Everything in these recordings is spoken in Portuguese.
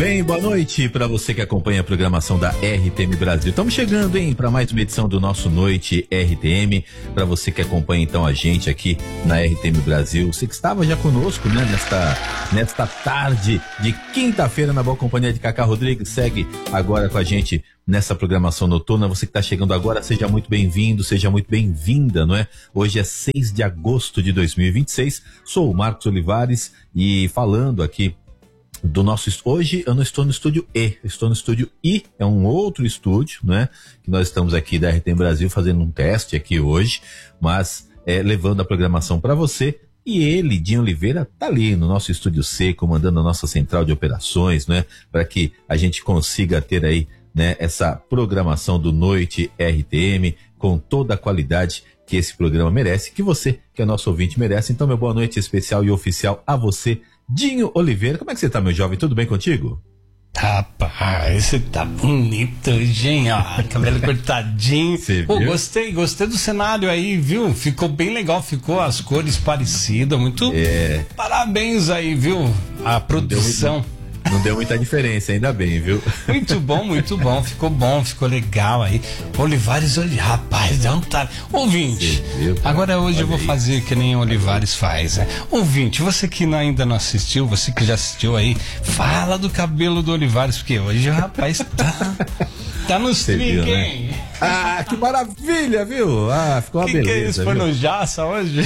Bem, boa noite para você que acompanha a programação da RTM Brasil. Estamos chegando, hein, para mais uma edição do nosso Noite RTM. Para você que acompanha então a gente aqui na RTM Brasil, você que estava já conosco, né, nesta tarde de quinta-feira na boa companhia de Cacá Rodrigues, segue agora com a gente nessa programação noturna. Você que está chegando agora, seja muito bem-vindo, seja muito bem-vinda, não é? Hoje é 6 de agosto de 2026. Sou o Marcos Olivares e falando aqui do nosso... Hoje eu não estou no estúdio E, estou no estúdio I, é um outro estúdio, né? Que nós estamos aqui da RTM Brasil fazendo um teste aqui hoje, mas levando a programação para você. E ele, Dinho Oliveira, tá ali no nosso estúdio C, comandando a nossa central de operações, né? Para que a gente consiga ter aí, né, essa programação do Noite RTM com toda a qualidade que esse programa merece, que você, que é nosso ouvinte, merece. Então, meu boa noite especial e oficial a você, Dinho Oliveira. Como é que você tá, meu jovem? Tudo bem contigo? Rapaz, você tá bonito hoje, hein? Ó, cabelo cortadinho. Pô, gostei do cenário aí, viu? Ficou bem legal, ficou as cores parecidas, muito... Parabéns aí, viu? A produção. Não deu muita diferença, ainda bem, viu? Muito bom, ficou legal aí. Olivares, rapaz, dá um talento. Ouvinte, agora hoje eu vou fazer que nem o Olivares faz, né? Ouvinte, você que ainda não assistiu, você que já assistiu aí, fala do cabelo do Olivares, porque hoje o rapaz tá nos trinques, hein? Né? Ah, que maravilha, viu? Ah, ficou uma beleza. Que é isso? Foi no Jaça hoje?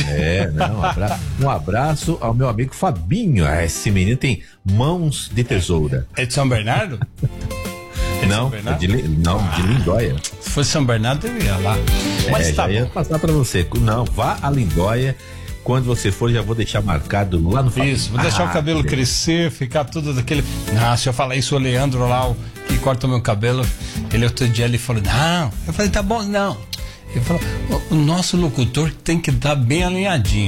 Um abraço ao meu amigo Fabinho. Esse menino tem mãos de tesoura. É de São Bernardo? Não, de Lindóia. Se fosse São Bernardo, eu ia lá. Mas tá já ia passar pra você. Não, vá a Lindóia. Quando você for, já vou deixar marcado lá no Fabinho. Isso, vou deixar o cabelo crescer, ficar tudo daquele... se eu falar isso, o Leandro lá, que corta o meu cabelo, ele outro dia ele falou, não. Eu falei, tá bom, não. Ele falou, o nosso locutor tem que estar bem alinhadinho.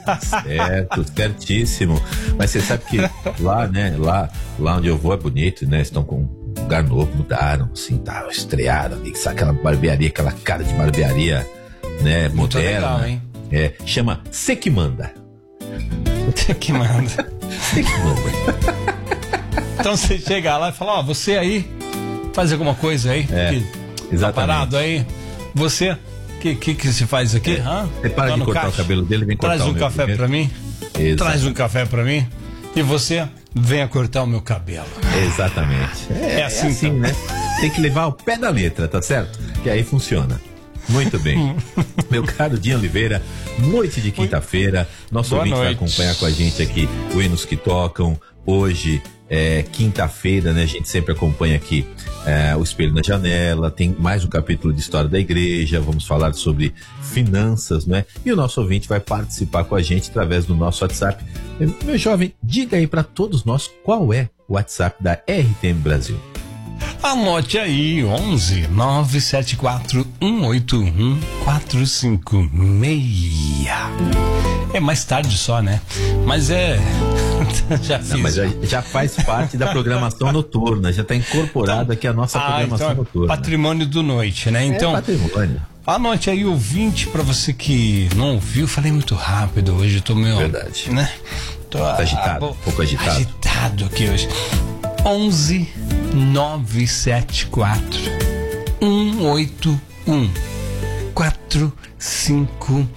Certíssimo. Mas você sabe que lá, né, lá onde eu vou é bonito, né? Estão com um lugar novo, mudaram, assim, tá estreado, sabe, aquela barbearia, aquela cara de barbearia, né, muito moderna. Legal, hein? Chama Cê Que Manda. Cê Que Manda. Então você chega lá e fala, você aí faz alguma coisa aí, exatamente. Tá parado aí, você que se faz aqui? Você para de cortar o cabelo dele, vem cortar traz um café primeiro. pra mim. Exato. Traz um café pra mim e você venha cortar o meu cabelo. Exatamente. É assim, né? Tem que levar o pé da letra, tá certo? Que aí funciona. Muito bem. Meu caro Dinho Oliveira, noite de quinta-feira, nosso ouvinte vai acompanhar com a gente aqui o Hinos que Tocam. Hoje é quinta-feira, né? A gente sempre acompanha aqui o Espelho na Janela, tem mais um capítulo de História da Igreja, vamos falar sobre finanças, né? E o nosso ouvinte vai participar com a gente através do nosso WhatsApp. Meu jovem, diga aí para todos nós qual é o WhatsApp da RTM Brasil. Anote aí, 11 974 181 456. É mais tarde só, né? Mas já fiz. Não, mas já faz parte da programação noturna, já está incorporado aqui a nossa programação noturna. Patrimônio do Noite, né? Então, patrimônio. Anote aí, ouvinte, para você que não ouviu, falei muito rápido hoje, eu tô meio... Verdade. Né? Tô agitado, um pouco agitado. Agitado aqui hoje. 11 974 181 456.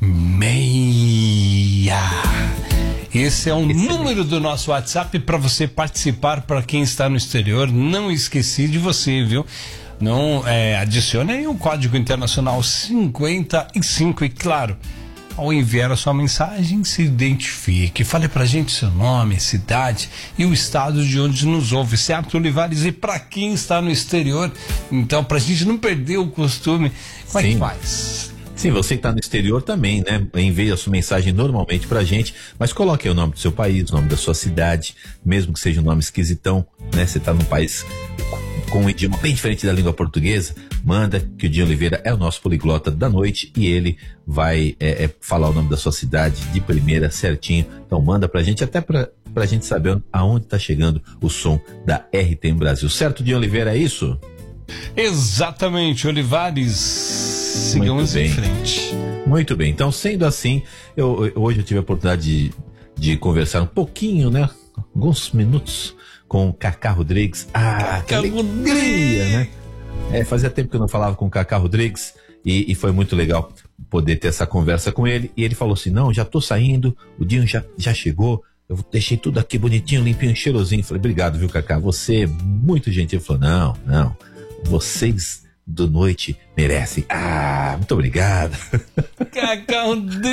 Esse é o número do nosso WhatsApp para você participar, para quem está no exterior. Não esqueci de você, viu? Não adicione aí o código internacional 55 e, claro, ao enviar a sua mensagem, se identifique, fale pra gente seu nome, cidade e o estado de onde nos ouve, certo, Olivares? E pra quem está no exterior, então, pra gente não perder o costume, como é que faz? Sim, você que está no exterior também, né? Envie a sua mensagem normalmente pra gente, mas coloque aí o nome do seu país, o nome da sua cidade, mesmo que seja um nome esquisitão, né? Você tá num país com um idioma bem diferente da língua portuguesa, manda, que o Dinho Oliveira é o nosso poliglota da noite e ele vai falar o nome da sua cidade de primeira certinho. Então manda pra gente, até pra gente saber aonde tá chegando o som da RTM Brasil. Certo, Dinho Oliveira, é isso? Exatamente, Olivares. Sigamos em frente. Muito bem, então sendo assim, hoje eu tive a oportunidade de conversar um pouquinho, né, alguns minutos com o Cacá Rodrigues. Que alegria, né? Fazia tempo que eu não falava com o Cacá Rodrigues e foi muito legal poder ter essa conversa com ele. E ele falou assim, não, já tô saindo, o Dinho já chegou, eu deixei tudo aqui bonitinho, limpinho, cheirosinho. Falei, obrigado, viu, Cacá? Você é muito gentil. Ele falou, não, vocês do Noite merecem. Muito obrigado. Cacá